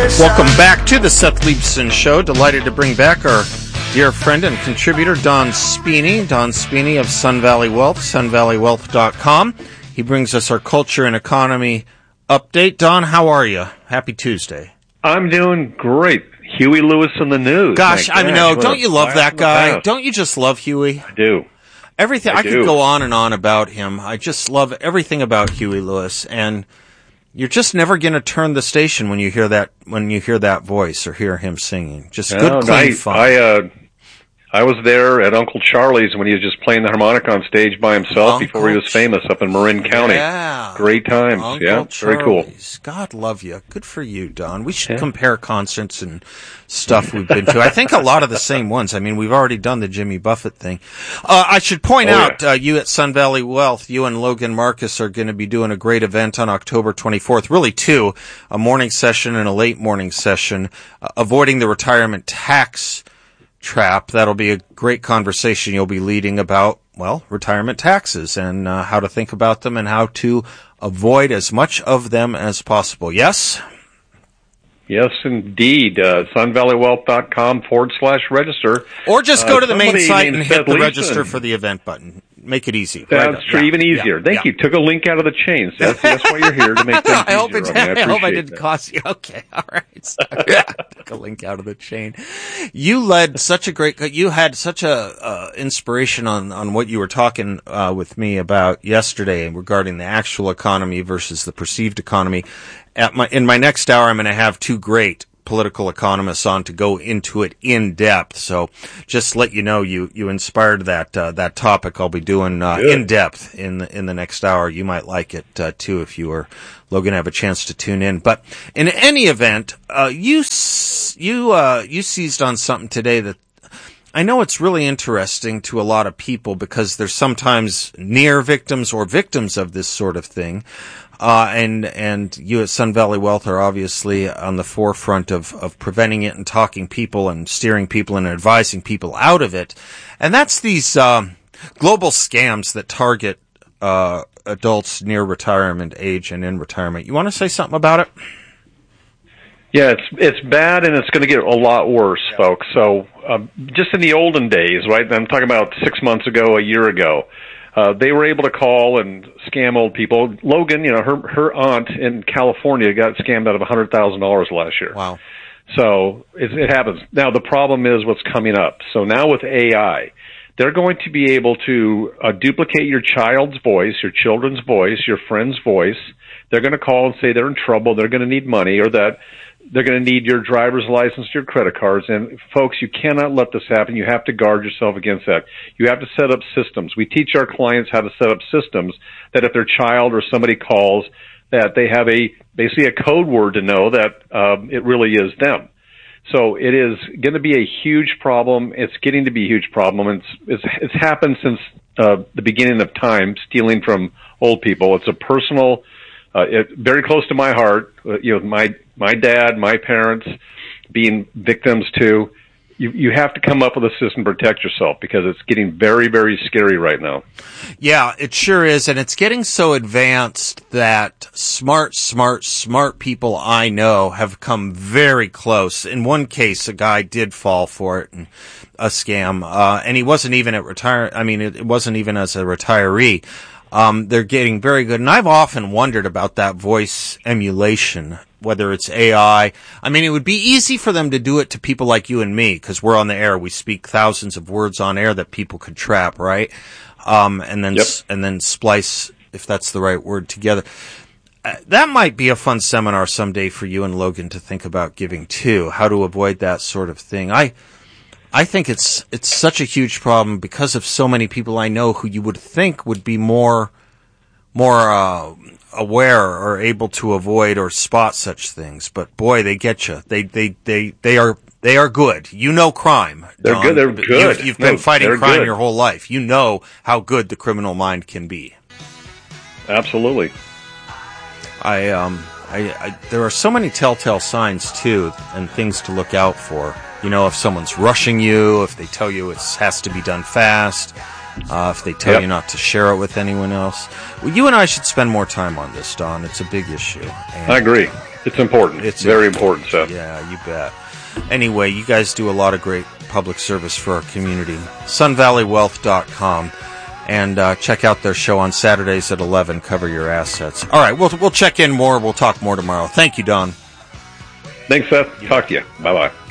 Welcome back to the Seth Leibsohn Show. Delighted to bring back our dear friend and contributor, Don Spini. Don Spini of Sun Valley Wealth, sunvalleywealth.com. He brings us our culture and economy update. Don, how are you? Happy Tuesday. I'm doing great. Huey Lewis in the news. Gosh, I know. Don't you love that guy? Don't you just love Huey? I do. Everything. I could go on and on about him. I just love everything about Huey Lewis, and you're just never going to turn the station when you hear that voice or hear him singing. Just good, clean fun. I was there at Uncle Charlie's when he was just playing the harmonica on stage by himself before he was famous up in Marin County. Yeah. Great times. Uncle Charlie's. Very cool. God love you. Good for you, Don. We should compare concerts and stuff we've been to. I think a lot of the same ones. I mean, we've already done the Jimmy Buffett thing. I should point out, you at Sun Valley Wealth, you and Logan Marcus are going to be doing a great event on October 24th. Really two, a morning session and a late morning session, avoiding the retirement tax trap. That'll be a great conversation you'll be leading about, well, retirement taxes and how to think about them and how to avoid as much of them as possible. Yes? Yes, indeed. sunvalleywealth.com/register. Or just go to the main site and hit the register for the event button. Make it easy. That's true. Even easier. Thank you. Took a link out of the chain. So that's why you're here, to make things easier. I hope I didn't cost you. Okay. All right. So, took a link out of the chain. You had such a inspiration on what you were talking with me about yesterday regarding the actual economy versus the perceived economy. In my next hour, I'm going to have two great political economists on to go into it in depth. So just let you know, you inspired that topic. I'll be doing in depth in the next hour. You might like it too if you or Logan have a chance to tune in. But in any event, you seized on something today that I know it's really interesting to a lot of people because they're sometimes near victims or victims of this sort of thing. And you at Sun Valley Wealth are obviously on the forefront of preventing it and talking people and steering people and advising people out of it. And that's these, global scams that target, adults near retirement age and in retirement. You want to say something about it? Yeah, it's bad, and it's going to get a lot worse, folks. So, just in the olden days, right? I'm talking about 6 months ago, a year ago. They were able to call and scam old people. Logan, her aunt in California got scammed out of $100,000 last year. Wow. So it happens. Now the problem is what's coming up. So now with AI, they're going to be able to duplicate your child's voice, your children's voice, your friend's voice. They're going to call and say they're in trouble, they're going to need money, or that they're going to need your driver's license, your credit cards. And folks, you cannot let this happen. You have to guard yourself against that. You have to set up systems. We teach our clients how to set up systems that if their child or somebody calls, that they have basically a code word to know that it really is them. So it is going to be a huge problem. It's getting to be a huge problem. It's happened since the beginning of time, stealing from old people. It's a personal, very close to my heart. My dad, my parents being victims too. You have to come up with a system to protect yourself because it's getting very, very scary right now. Yeah, it sure is. And it's getting so advanced that smart people I know have come very close. In one case, a guy did fall for it, and a scam. And he wasn't even it wasn't even as a retiree. They're getting very good. And I've often wondered about that voice emulation, whether it's AI. I mean, it would be easy for them to do it to people like you and me, because we're on the air. We speak thousands of words on air that people could trap, right? And then splice, if that's the right word, together. That might be a fun seminar someday for you and Logan to think about giving too, how to avoid that sort of thing. I think it's such a huge problem because of so many people I know who you would think would be more aware or able to avoid or spot such things. But boy, they get you. They are good. You know crime. They're Don. good. They're good. You've been fighting crime good. your whole life. You know how good the criminal mind can be. Absolutely. There are so many telltale signs too, and things to look out for. You know, if someone's rushing you, if they tell you it has to be done fast, if they tell you not to share it with anyone else. Well, you and I should spend more time on this, Don. It's a big issue. And I agree. It's important. It's very important, Seth. Yeah, you bet. Anyway, you guys do a lot of great public service for our community. SunValleyWealth.com. And check out their show on Saturdays at 11, Cover Your Assets. All right, we'll check in more. We'll talk more tomorrow. Thank you, Don. Thanks, Seth. Talk to you. Bye-bye.